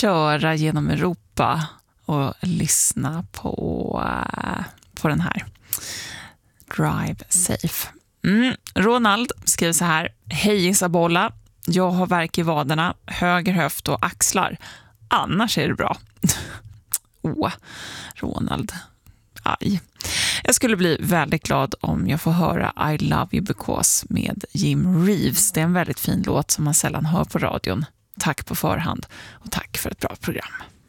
köra genom Europa och lyssna på den här Drive Safe. Ronald skriver så här: hej Isabella, jag har värk i vaderna, höger höft och axlar. Annars är det bra. Ronald. Aj. Jag skulle bli väldigt glad om jag får höra I Love You Because med Jim Reeves. Det är en väldigt fin låt som man sällan hör på radion. Tack på förhand och tack för ett bra program.